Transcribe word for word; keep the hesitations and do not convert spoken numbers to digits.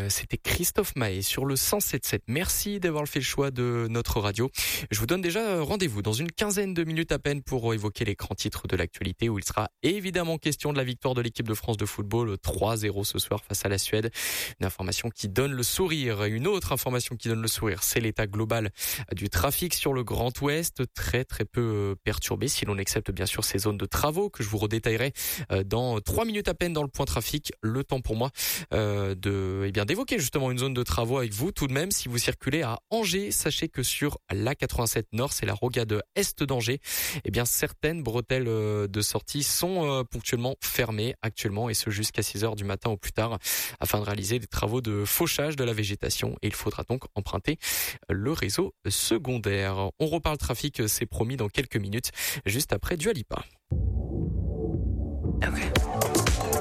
c'était Christophe Mahé sur le cent sept sept. Merci d'avoir fait le choix de notre radio. Je vous donne déjà rendez-vous dans une quinzaine de minutes à peine pour évoquer les grands titres de l'actualité où il sera évidemment question de la victoire de l'équipe de France de football trois zéro ce soir face à la Suède. Une information qui donne le sourire. Une autre information qui donne le sourire, c'est l'état global du trafic sur le Grand Ouest, très très peu perturbé si l'on accepte bien sûr ces zones de travaux que je vous redétaillerai dans trois minutes à peine dans le point trafic. Le temps pour moi euh, de eh bien d'évoquer justement une zone de travaux avec vous. Tout de même, si vous circulez à Angers, sachez que sur l'A quatre-vingt-sept Nord, c'est la rocade Est d'Angers, eh bien certaines bretelles de sortie sont ponctuellement fermées actuellement et ce jusqu'à six heures du matin au plus tard afin de réaliser des travaux de fauchage de la végétation et il faudra donc emprunter le réseau secondaire. On reparle trafic, c'est promis dans quelques minutes, juste après Dua Lipa. Okay.